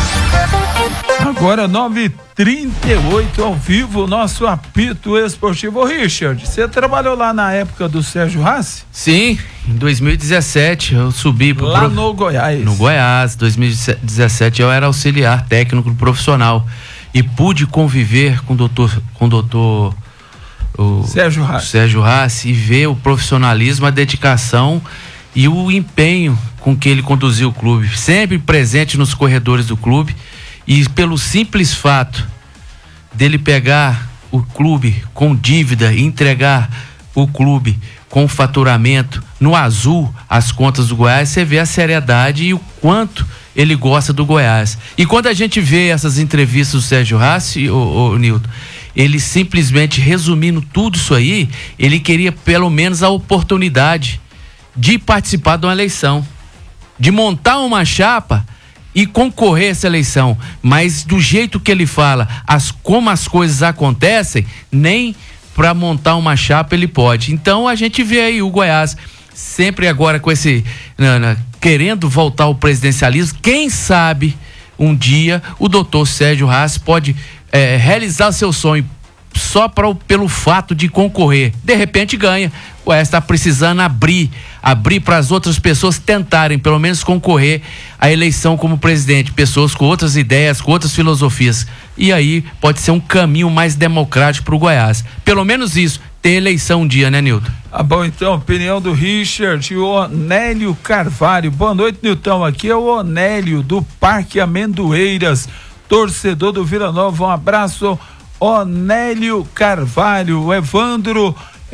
César. Agora nove e trinta e oito ao vivo, nosso apito esportivo. Ô, Richard, você trabalhou lá na época do Sérgio Rassi? Sim, em dois mil e dezessete eu subi pro lá pro... no Goiás. No Goiás, dois mil e dezessete eu era auxiliar técnico profissional e pude conviver com o doutor, com o doutor o Sérgio Rassi. Sérgio Rassi e ver o profissionalismo, a dedicação e o empenho com que ele conduziu o clube, sempre presente nos corredores do clube, e pelo simples fato dele pegar o clube com dívida e entregar o clube com faturamento no azul as contas do Goiás, você vê a seriedade e o quanto ele gosta do Goiás. E quando a gente vê essas entrevistas do Sérgio Rassi, o, o Nilton, ele simplesmente resumindo tudo isso aí, ele queria pelo menos a oportunidade de participar de uma eleição, de montar uma chapa e concorrer a essa eleição, mas do jeito que ele fala, as, como as coisas acontecem, nem para montar uma chapa ele pode. Então a gente vê aí o Goiás sempre agora com esse Nana, querendo voltar ao presidencialismo. Quem sabe um dia o doutor Sérgio Rassi pode é, realizar seu sonho, só pra, pelo fato de concorrer. De repente ganha. O Goiás está precisando abrir, abrir para as outras pessoas tentarem, pelo menos, concorrer à eleição como presidente. Pessoas com outras ideias, com outras filosofias. E aí pode ser um caminho mais democrático para o Goiás. Pelo menos isso, ter eleição um dia, né, Nilton? Ah, bom, então, opinião do Richard, o Onélio Carvalho. Boa noite, Nilton. Aqui é o Onélio, do Parque Amendoeiras, torcedor do Vila Nova. Um abraço, Onélio Carvalho. O Evandro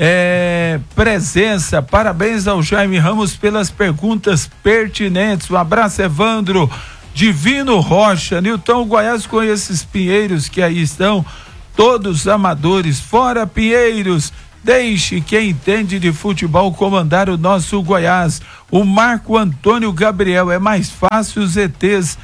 é, presença, parabéns ao Jaime Ramos pelas perguntas pertinentes. Um abraço, Evandro. Divino Rocha, Nilton, o Goiás com esses pinheiros que aí estão, todos amadores, fora pinheiros. Deixe quem entende de futebol comandar o nosso Goiás. O Marco Antônio Gabriel, é mais fácil os E Tês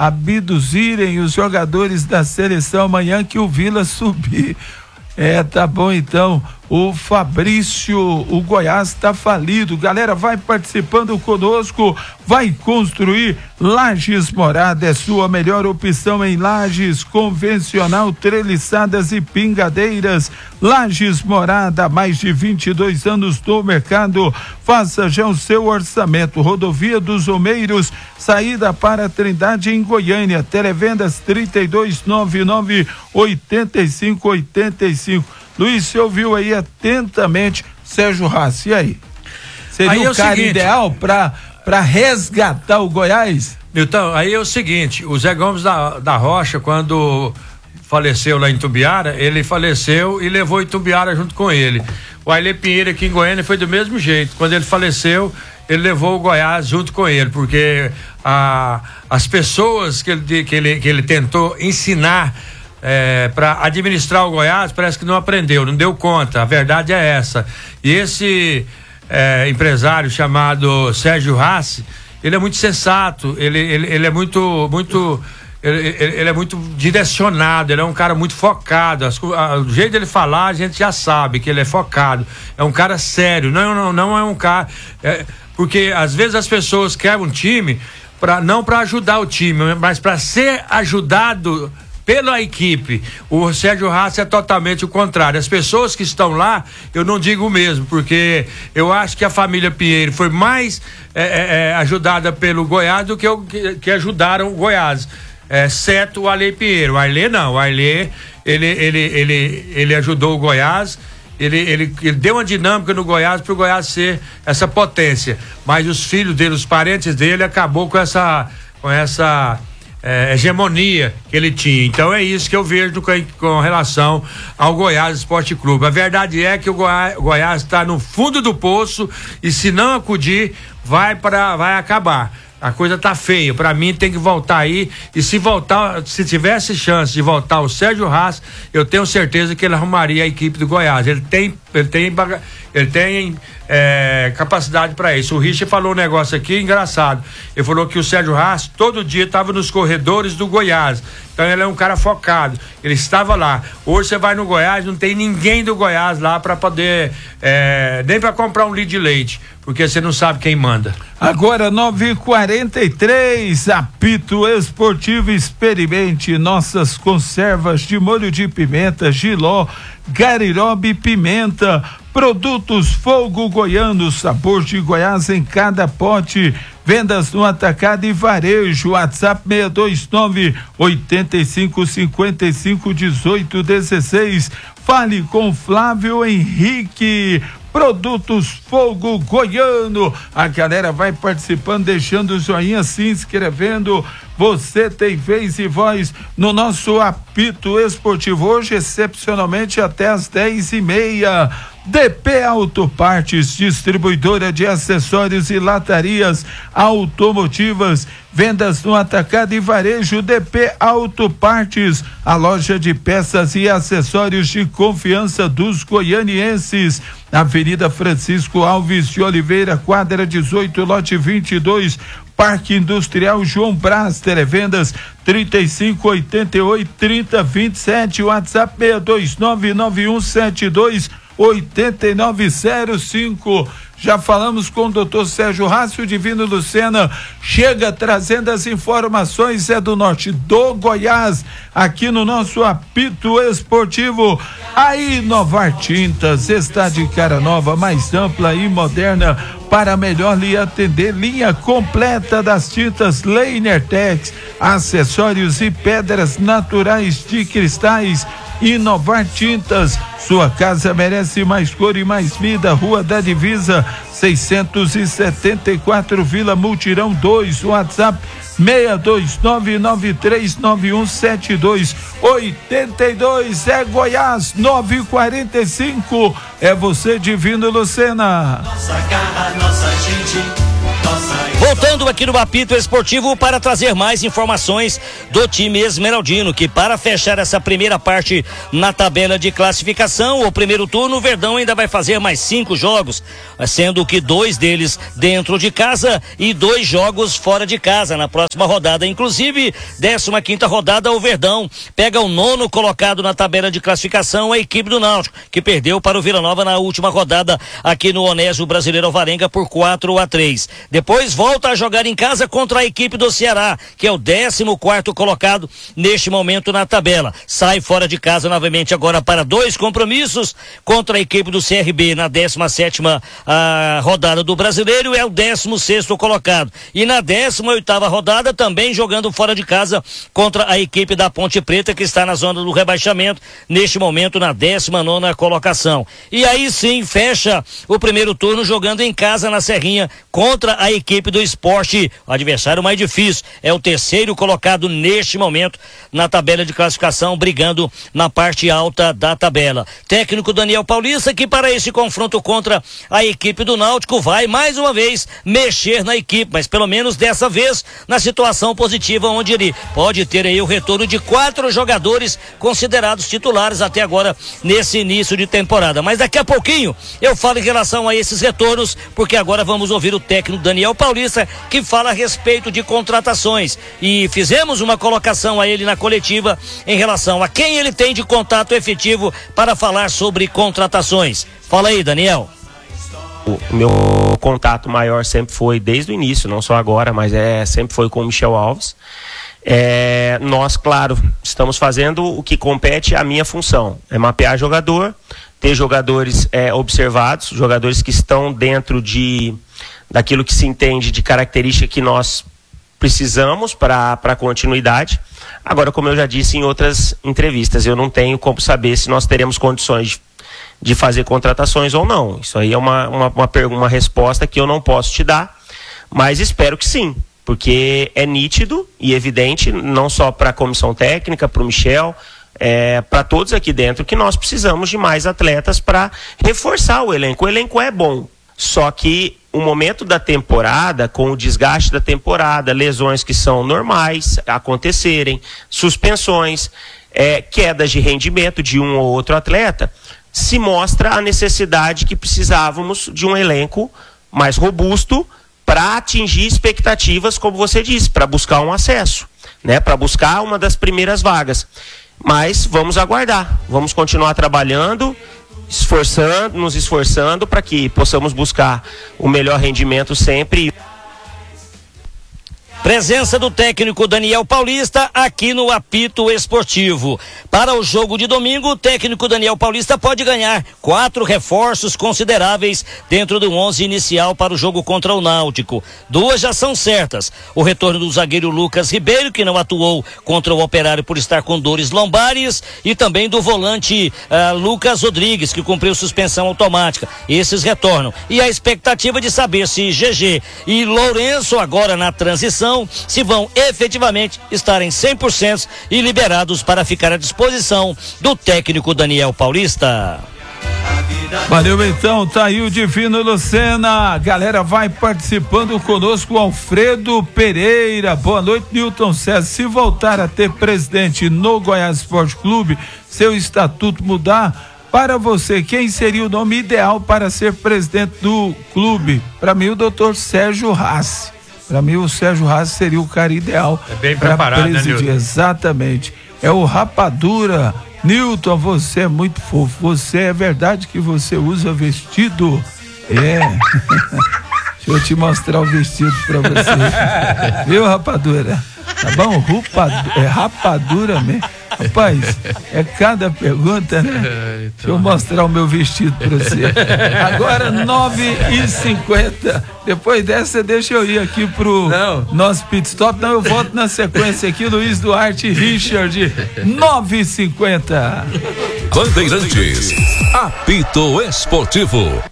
abduzirem os jogadores da seleção amanhã que o Vila subir. É, tá bom então. O Fabrício, o Goiás tá falido. Galera, vai participando conosco, vai construir. Lajes Morada é sua melhor opção em lajes convencional, treliçadas e pingadeiras. Lajes Morada, mais de vinte e dois anos no mercado. Faça já o seu orçamento. Rodovia dos Homeiros, saída para Trindade em Goiânia. Televendas trinta e dois, noventa e nove, oitenta e cinco, oitenta e cinco. Luiz, você ouviu aí atentamente Sérgio Rassi, e aí? Seria aí o é cara seguinte, ideal para para resgatar o Goiás? Então, aí é o seguinte, o Zé Gomes da, da Rocha, quando faleceu lá em Itumbiara, ele faleceu e levou Itumbiara junto com ele. O Ailê Pinheiro aqui em Goiânia foi do mesmo jeito. Quando ele faleceu, ele levou o Goiás junto com ele, porque a, as pessoas que ele, que ele, que ele tentou ensinar É, para administrar o Goiás, parece que não aprendeu, não deu conta. A verdade é essa. E esse é, empresário chamado Sérgio Rassi, ele é muito sensato, ele, ele, ele é muito, muito, ele, ele é muito direcionado, ele é um cara muito focado. As, a, o jeito dele falar, a gente já sabe que ele é focado. É um cara sério, não, não, não é um cara. É, porque às vezes as pessoas querem um time pra, não para ajudar o time, mas para ser ajudado pela equipe. O Sérgio Rassi é totalmente o contrário. As pessoas que estão lá, eu não digo o mesmo, porque eu acho que a família Pinheiro foi mais é, é, ajudada pelo Goiás do que, eu, que, que ajudaram o Goiás, é, exceto o Ailê Pinheiro. O Ailê não, o Ailê ele, ele, ele, ele ajudou o Goiás, ele, ele, ele deu uma dinâmica no Goiás para o Goiás ser essa potência, mas os filhos dele, os parentes dele, acabou com essa com essa É, hegemonia que ele tinha. Então é isso que eu vejo com, com relação ao Goiás Esporte Clube. A verdade é que o Goi- Goiás está no fundo do poço e se não acudir, vai para vai acabar. A coisa tá feia. Para mim tem que voltar aí, e se voltar, se tivesse chance de voltar o Sérgio Rassi, eu tenho certeza que ele arrumaria a equipe do Goiás. Ele tem, ele tem, ele tem é, capacidade para isso. O Richard falou um negócio aqui engraçado. Ele falou que o Sérgio Rassi todo dia estava nos corredores do Goiás. Então ele é um cara focado. Ele estava lá. Hoje você vai no Goiás, não tem ninguém do Goiás lá para poder é, nem para comprar um litro de leite, porque você não sabe quem manda. Agora nove e quarenta e três, apito esportivo, experimente nossas conservas de molho de pimenta, Giló, Garirobe e pimenta, produtos Fogo Goiano, sabor de Goiás em cada pote, vendas no atacado e varejo, WhatsApp seis dois nove, oito cinco, cinco cinco, um oito um seis, fale com Flávio Henrique. Produtos Fogo Goiano. A galera vai participando, deixando o joinha, se inscrevendo. Você tem vez e voz no nosso apito esportivo. Hoje, excepcionalmente, até às dez e meia. D P Autopartes, distribuidora de acessórios e latarias automotivas, vendas no atacado e varejo. D P Autopartes, a loja de peças e acessórios de confiança dos goianienses. Avenida Francisco Alves de Oliveira, quadra dezoito, lote vinte e dois, Parque Industrial João Brás. Televendas trinta e cinco, oitenta e oito, trinta, vinte e sete, WhatsApp seis dois nove, nove um sete dois, oitenta e nove zero cinco. Já falamos com o doutor Sérgio Rassi, o Divino Lucena chega trazendo as informações, é do norte do Goiás, aqui no nosso apito esportivo. A Inovar Tintas está de cara nova, mais ampla e moderna para melhor lhe atender. Linha completa das tintas Leinertex, acessórios e pedras naturais de cristais. Inovar Tintas, sua casa merece mais cor e mais vida. Rua da Divisa, seiscentos e setenta e quatro, Vila Multirão dois, WhatsApp seis dois nove nove três nove um sete dois oito dois. É Goiás nove e quarenta e cinco. É você, Divino Lucena. Nossa garra, nossa gente, nossa... Voltando aqui no apito esportivo para trazer mais informações do time esmeraldino, que para fechar essa primeira parte na tabela de classificação, o primeiro turno, o Verdão ainda vai fazer mais cinco jogos, sendo que dois deles dentro de casa e dois jogos fora de casa na próxima rodada. Inclusive, décima quinta rodada, o Verdão pega o nono colocado na tabela de classificação, a equipe do Náutico, que perdeu para o Vila Nova na última rodada aqui no Onésio Brasileiro Alvarenga por quatro a três. Depois volta a jogar em casa contra a equipe do Ceará, que é o décimo quarto colocado neste momento na tabela. Sai fora de casa novamente agora para dois compromissos contra a equipe do C R B na décima sétima a rodada do Brasileiro, é o décimo sexto colocado. E na décima oitava rodada também jogando fora de casa contra a equipe da Ponte Preta, que está na zona do rebaixamento neste momento na décima nona colocação. E aí sim fecha o primeiro turno jogando em casa na Serrinha contra a equipe do Esporte, o adversário mais difícil, é o terceiro colocado neste momento na tabela de classificação, brigando na parte alta da tabela. Técnico Daniel Paulista, que para esse confronto contra a equipe do Náutico vai mais uma vez mexer na equipe, mas pelo menos dessa vez na situação positiva, onde ele pode ter aí o retorno de quatro jogadores considerados titulares até agora nesse início de temporada. Mas daqui a pouquinho eu falo em relação a esses retornos, porque agora vamos ouvir o técnico Daniel Paulista, que fala a respeito de contratações, e fizemos uma colocação a ele na coletiva em relação a quem ele tem de contato efetivo para falar sobre contratações. Fala aí, Daniel. O meu contato maior sempre foi desde o início, não só agora, mas é, sempre foi com o Michel Alves. É, nós, claro, estamos fazendo o que compete à minha função, é mapear jogador, ter jogadores é, observados, jogadores que estão dentro de daquilo que se entende de característica que nós precisamos para a continuidade. Agora, como eu já disse em outras entrevistas, eu não tenho como saber se nós teremos condições de, de fazer contratações ou não. Isso aí é uma, uma, uma, uma resposta que eu não posso te dar, mas espero que sim, porque é nítido e evidente, não só para a comissão técnica, para o Michel, é, para todos aqui dentro, que nós precisamos de mais atletas para reforçar o elenco. O elenco é bom, só que o momento da temporada, com o desgaste da temporada, lesões que são normais acontecerem, suspensões, é, quedas de rendimento de um ou outro atleta, se mostra a necessidade que precisávamos de um elenco mais robusto para atingir expectativas, como você disse, para buscar um acesso, né, para buscar uma das primeiras vagas. Mas vamos aguardar, vamos continuar trabalhando, esforçando, nos esforçando para que possamos buscar o melhor rendimento sempre. Presença do técnico Daniel Paulista aqui no apito esportivo. Para o jogo de domingo, o técnico Daniel Paulista pode ganhar quatro reforços consideráveis dentro do onze inicial para o jogo contra o Náutico. Duas já são certas. O retorno do zagueiro Lucas Ribeiro, que não atuou contra o Operário por estar com dores lombares, e também do volante uh, Lucas Rodrigues, que cumpriu suspensão automática. Esses retornam. E a expectativa de saber se G G e Lourenço, agora na transição, se vão efetivamente estarem cem por cento e liberados para ficar à disposição do técnico Daniel Paulista. Valeu, então, tá aí o Divino Lucena. A galera vai participando conosco, Alfredo Pereira. Boa noite, Newton César. Se voltar a ter presidente no Goiás Esporte Clube, seu estatuto mudar, para você, quem seria o nome ideal para ser presidente do clube? Para mim, o doutor Sérgio Rassi. Para mim, o Sérgio Rassi seria o cara ideal. É bem preparado, né, Nilton? Exatamente. É o Rapadura. Nilton, você é muito fofo. Você, é verdade que você usa vestido É. Deixa eu te mostrar o vestido pra você. Viu, rapadura? Tá bom? Rupa, é rapadura mesmo. Rapaz, é cada pergunta, né? Deixa eu mostrar o meu vestido pra você. Agora, nove e cinquenta. Depois dessa, deixa eu ir aqui pro não. nosso pit stop. Não, eu volto na sequência aqui. Luiz Duarte e Richard, nove e cinquenta. Bandeirantes, apito esportivo.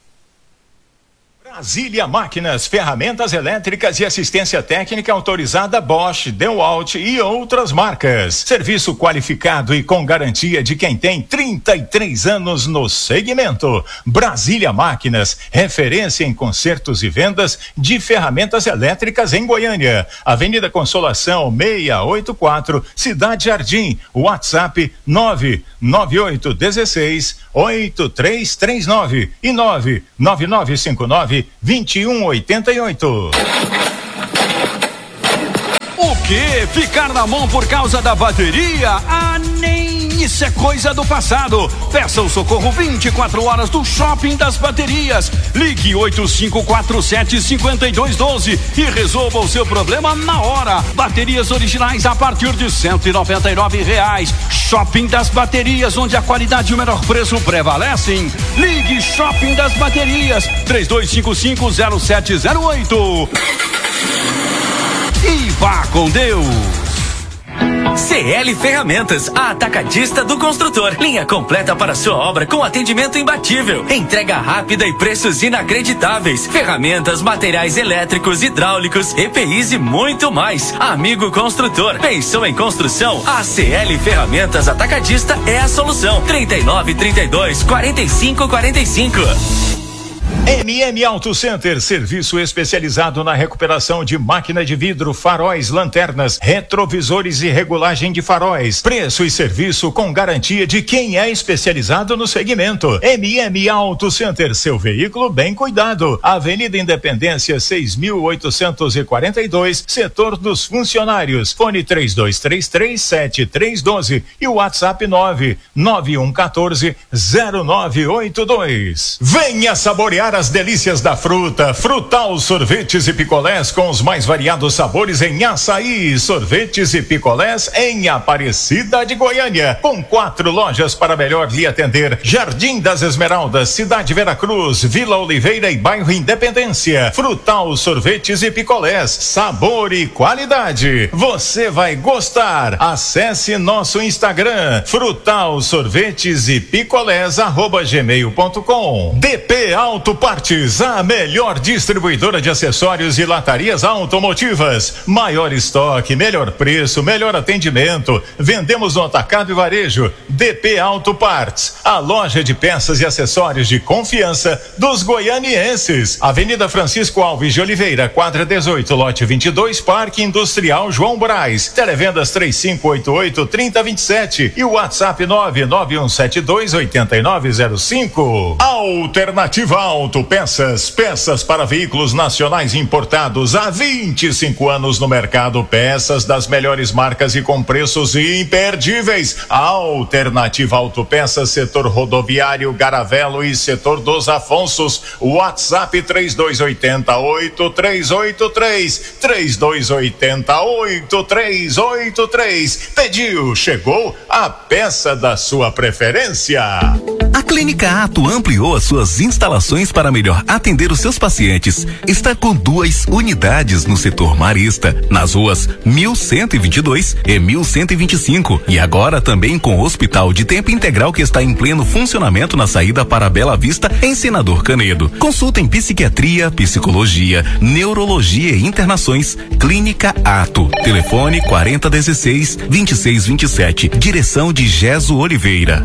Brasília Máquinas, ferramentas elétricas e assistência técnica autorizada Bosch, DeWalt e outras marcas. Serviço qualificado e com garantia de quem tem trinta e três anos no segmento. Brasília Máquinas, referência em consertos e vendas de ferramentas elétricas em Goiânia. Avenida Consolação seiscentos e oitenta e quatro, Cidade Jardim. WhatsApp nove nove oito um seis oito três três nove e nove nove nove cinco nove vinte e um oitenta e oito. O que? Ficar na mão por causa da bateria? Ah, nem isso é coisa do passado. Peça o socorro vinte e quatro horas do Shopping das Baterias. Ligue oito cinco quatro sete cinco dois um dois e resolva o seu problema na hora. Baterias originais a partir de cento e noventa e nove reais. Shopping das Baterias, onde a qualidade e o menor preço prevalecem. Ligue Shopping das Baterias três dois cinco cinco zero sete zero oito. E vá com Deus. C L Ferramentas, a atacadista do construtor. Linha completa para sua obra com atendimento imbatível. Entrega rápida e preços inacreditáveis. Ferramentas, materiais elétricos, hidráulicos, E P Is e muito mais. Amigo construtor, pensou em construção? A C L Ferramentas Atacadista é a solução. trinta e nove, trinta e dois, quarenta e cinco, quarenta e cinco. M M Auto Center, serviço especializado na recuperação de máquina de vidro, faróis, lanternas, retrovisores e regulagem de faróis. Preço e serviço com garantia de quem é especializado no segmento. M M Auto Center, seu veículo bem cuidado. Avenida Independência seis mil oitocentos e quarenta e dois, setor dos funcionários. Fone três dois três três sete três um dois e o WhatsApp nove nove um um quatro zero nove oito dois. Venha saborear as delícias da fruta. Frutal Sorvetes e Picolés com os mais variados sabores em açaí. Sorvetes e picolés em Aparecida de Goiânia, com quatro lojas para melhor lhe atender: Jardim das Esmeraldas, Cidade Veracruz, Vila Oliveira e Bairro Independência. Frutal Sorvetes e Picolés, sabor e qualidade. Você vai gostar. Acesse nosso Instagram, Frutal Sorvetes e Picolés arroba gmail ponto com. D P Auto Partes, a melhor distribuidora de acessórios e latarias automotivas. Maior estoque, melhor preço, melhor atendimento. Vendemos no atacado e varejo. D P Auto Parts, a loja de peças e acessórios de confiança dos goianienses. Avenida Francisco Alves de Oliveira, quadra dezoito, lote vinte e dois, Parque Industrial João Braz. Televendas três cinco oito oito, três zero dois sete e o WhatsApp nove nove um sete dois oito nove zero cinco. Alternativa Autopeças, peças para veículos nacionais importados há vinte e cinco anos no mercado, peças das melhores marcas e com preços imperdíveis. Alternativa Autopeças, setor rodoviário, Garavelo e setor dos Afonsos. WhatsApp três dois oito oito, três oito três, três dois oito oito, três oito três. Pediu, chegou a peça da sua preferência. A Clínica Ato ampliou as suas instalações para melhor atender os seus pacientes. Está com duas unidades no setor marista, nas ruas mil cento e vinte e dois e mil cento e vinte e cinco, e agora também com o hospital de tempo integral que está em pleno funcionamento na saída para Bela Vista, em Senador Canedo. Consulta em psiquiatria, psicologia, neurologia e internações. Clínica Ato. Telefone quarenta dezesseis, vinte e seis vinte e sete. Direção de Geso Oliveira.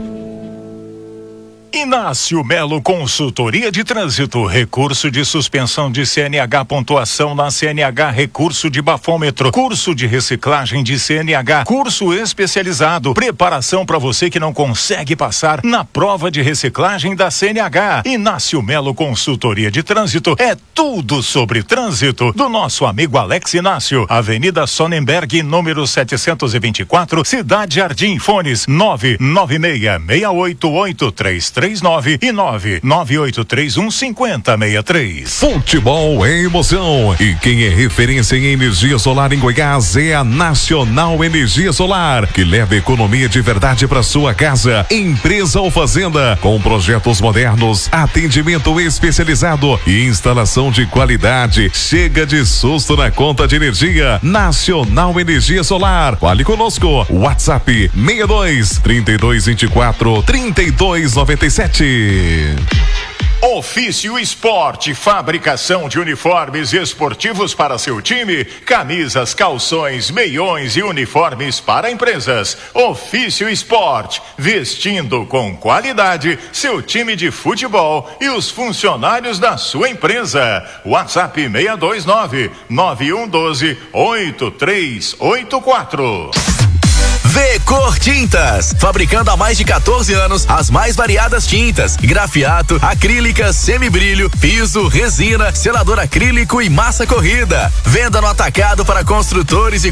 Inácio Melo Consultoria de Trânsito, recurso de suspensão de C N H, pontuação na C N H, recurso de bafômetro, curso de reciclagem de C N H, curso especializado, preparação para você que não consegue passar na prova de reciclagem da C N H. Inácio Melo Consultoria de Trânsito é tudo sobre trânsito do nosso amigo Alex Inácio. Avenida Sonnenberg, número setecentos e vinte e quatro, Cidade Jardim. Fones nove nove seis seis oito oito três três três nove e nove nove oito três um cinco zero seis três. Futebol é emoção e quem é referência em energia solar em Goiás é a Nacional Energia Solar, que leva economia de verdade para sua casa, empresa ou fazenda, com projetos modernos, atendimento especializado e instalação de qualidade. Chega de susto na conta de energia. Nacional Energia Solar. Fale conosco. WhatsApp seis dois, trinta e dois, vinte e quatro, trinta e dois, noventa e sete. Ofício Esporte, fabricação de uniformes esportivos para seu time, camisas, calções, meiões e uniformes para empresas. Ofício Esporte, vestindo com qualidade seu time de futebol e os funcionários da sua empresa. WhatsApp seis dois nove, nove um um dois, oito três oito quatro. V-Cor Tintas, fabricando há mais de quatorze anos as mais variadas tintas, grafiato, acrílicas, semibrilho, piso, resina, selador acrílico e massa corrida. Venda no atacado para construtores e